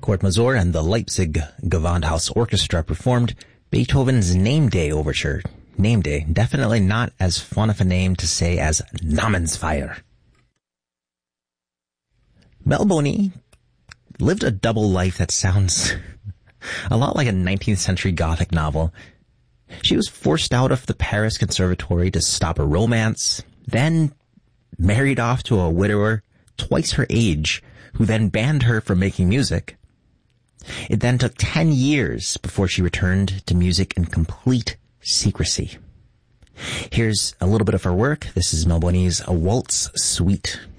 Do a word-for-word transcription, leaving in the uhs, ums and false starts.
Court Mazur and the Leipzig Gewandhaus Orchestra performed Beethoven's Name Day Overture. Name Day, definitely not as fun of a name to say as Namensfeier. Melboni lived a double life that sounds a lot like a nineteenth century Gothic novel. She was forced out of the Paris Conservatory to stop a romance, then married off to a widower twice her age, who then banned her from making music. It then took ten years before she returned to music in complete secrecy. Here's a little bit of her work. This is Melboni's A Waltz Suite.